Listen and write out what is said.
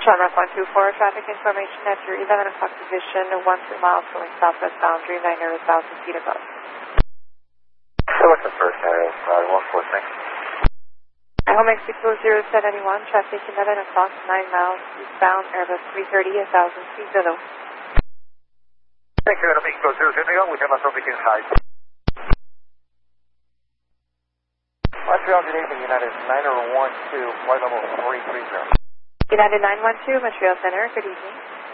Charlotte 124, traffic information at your 11 o'clock position, 13 miles going southwest boundary, 900,000 feet above. Select the first area, 146. Home Mexico 0791, traffic 11 o'clock, 9 miles eastbound, Airbus 330, 1,000 feet below. Thank you, Mexico 071, we have a traffic inside. Montreal, good evening, United 9012, flight level 330. United 912, Montreal Center, good evening.